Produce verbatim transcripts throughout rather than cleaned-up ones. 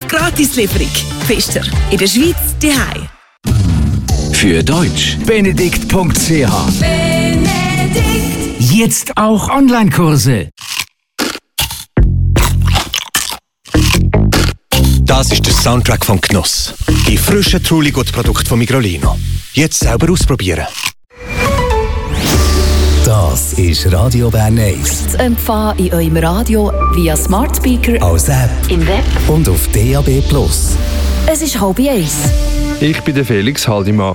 Gratislieferung. Pfister. In der Schweiz, daheim. Für Deutsch benedikt punkt c h. Benedikt. Jetzt auch Online-Kurse. Das ist der Soundtrack von Genuss. Die frischen Truly-Gut-Produkte von Migrolino. Jetzt selber ausprobieren. Das ist Radio Bern eins. Zu empfangen in eurem Radio via Smart Speaker, als App im Web und auf D A B plus. Es ist halb eins. Ich bin der Felix Haldimann.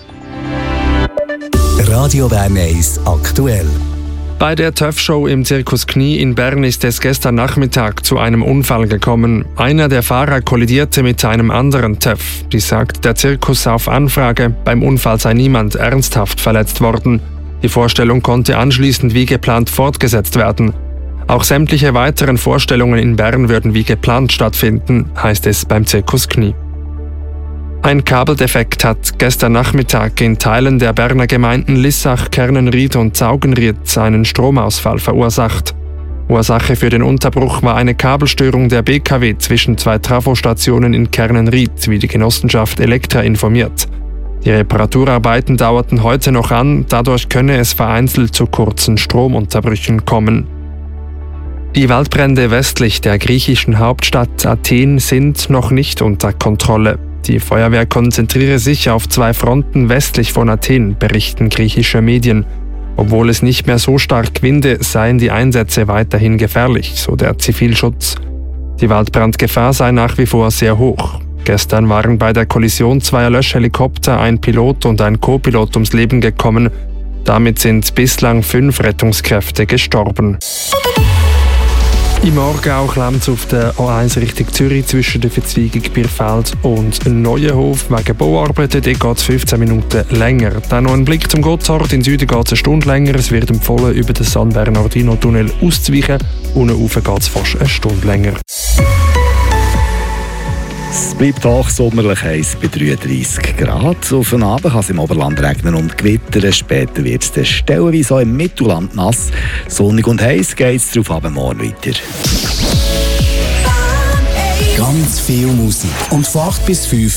Radio Bern eins aktuell. Bei der T Ö F-Show im Zirkus Knie in Bern ist es gestern Nachmittag zu einem Unfall gekommen. Einer der Fahrer kollidierte mit einem anderen T Ö F. Dies sagt der Zirkus auf Anfrage. Beim Unfall sei niemand ernsthaft verletzt worden. Die Vorstellung konnte anschließend wie geplant fortgesetzt werden. Auch sämtliche weiteren Vorstellungen in Bern würden wie geplant stattfinden, heißt es beim Zirkus Knie. Ein Kabeldefekt hat gestern Nachmittag in Teilen der Berner Gemeinden Lissach, Kernenried und Zaugenried einen Stromausfall verursacht. Ursache für den Unterbruch war eine Kabelstörung der B K W zwischen zwei Trafostationen in Kernenried, wie die Genossenschaft Elektra informiert. Die Reparaturarbeiten dauerten heute noch an, dadurch könne es vereinzelt zu kurzen Stromunterbrüchen kommen. Die Waldbrände westlich der griechischen Hauptstadt Athen sind noch nicht unter Kontrolle. Die Feuerwehr konzentriere sich auf zwei Fronten westlich von Athen, berichten griechische Medien. Obwohl es nicht mehr so stark winde, seien die Einsätze weiterhin gefährlich, so der Zivilschutz. Die Waldbrandgefahr sei nach wie vor sehr hoch. Gestern waren bei der Kollision zweier Löschhelikopter ein Pilot und ein Co-Pilot ums Leben gekommen. Damit sind bislang fünf Rettungskräfte gestorben. Im Aargau klemmt es auf der A eins Richtung Zürich zwischen der Verzweigung Bierfeld und Neuenhof. Wegen Bauarbeiten geht es fünfzehn Minuten länger. Dann noch ein Blick zum Gotthard. In Süden geht es eine Stunde länger. Es wird empfohlen, über den San Bernardino-Tunnel auszuweichen. Unten rauf geht es fast eine Stunde länger. Es bleibt auch sommerlich heiß bei dreiunddreissig Grad. Auf den Abend kann es im Oberland regnen und gewittern. Später wird es dann stellenweise auch im Mittelland nass. Sonnig und heiß geht es darauf ab morgen weiter. Ganz viel Musik. Und von acht bis fünf